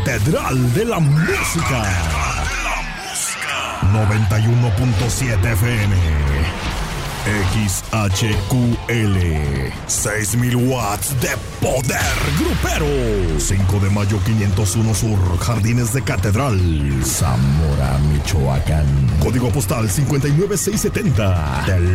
Catedral de la Música. 91.7 FM. XHQL. 6,000 watts de poder grupero. 5 de mayo 501 Sur, Jardines de Catedral, Zamora, Michoacán. Código postal 59670.